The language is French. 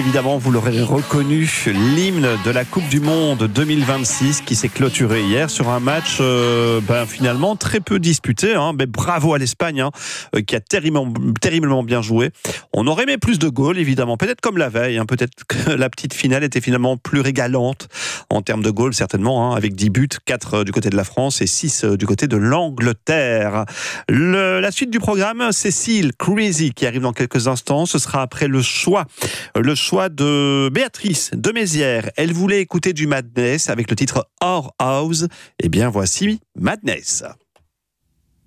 évidemment, vous l'aurez reconnu, l'hymne de la Coupe du Monde 2026 qui s'est clôturé hier sur un match finalement très peu disputé. Mais bravo à l'Espagne qui a terriblement bien joué. On aurait aimé plus de goals, évidemment. Peut-être comme la veille. Peut-être que la petite finale était finalement plus régalante en termes de goals, certainement, avec 10 buts, 4 du côté de la France et 6 du côté de l'Angleterre. La suite du programme, Cécile Crazy qui arrive dans quelques instants. Ce sera après le choix de Béatrice de Mézières. Elle voulait écouter du Madness avec le titre Our House. Eh bien, voici Madness.